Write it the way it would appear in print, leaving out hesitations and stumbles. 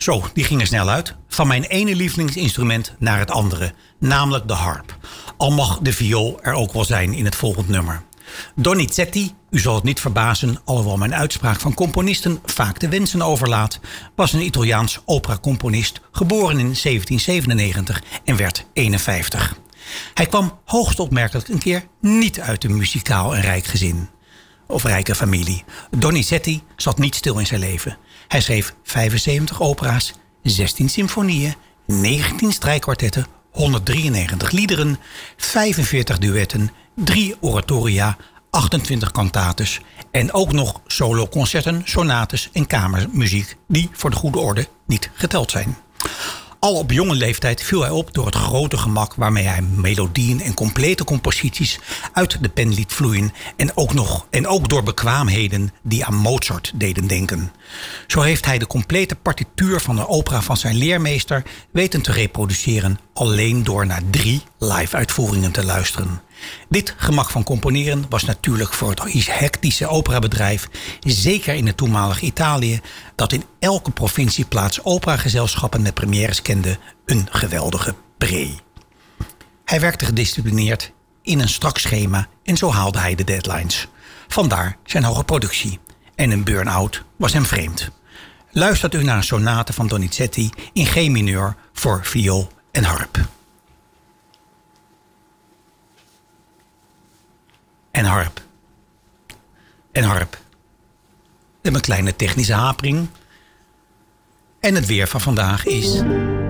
Zo, die ging er snel uit. Van mijn ene lievelingsinstrument naar het andere. Namelijk de harp. Al mag de viool er ook wel zijn in het volgende nummer. Donizetti, u zal het niet verbazen, alhoewel mijn uitspraak van componisten vaak de wensen overlaat, was een Italiaans operacomponist, geboren in 1797 en werd 51. Hij kwam hoogst opmerkelijk een keer niet uit een muzikaal en rijk gezin. Of rijke familie. Donizetti zat niet stil in zijn leven. Hij schreef 75 opera's, 16 symfonieën, 19 strijkkwartetten, 193 liederen, 45 duetten, 3 oratoria, 28 cantates en ook nog soloconcerten, sonates en kamermuziek die voor de goede orde niet geteld zijn. Al op jonge leeftijd viel hij op door het grote gemak waarmee hij melodieën en complete composities uit de pen liet vloeien en ook door bekwaamheden die aan Mozart deden denken. Zo heeft hij de complete partituur van de opera van zijn leermeester weten te reproduceren alleen door naar 3 live-uitvoeringen te luisteren. Dit gemak van componeren was natuurlijk voor het hectische operabedrijf, zeker in het toenmalige Italië, dat in elke provincieplaats operagezelschappen met premières kende, een geweldige pre. Hij werkte gedisciplineerd in een strak schema en zo haalde hij de deadlines. Vandaar zijn hoge productie. En een burn-out was hem vreemd. Luistert u naar een sonate van Donizetti in G mineur voor viool en harp. En harp. En harp. We hebben een kleine technische hapering. En het weer van vandaag is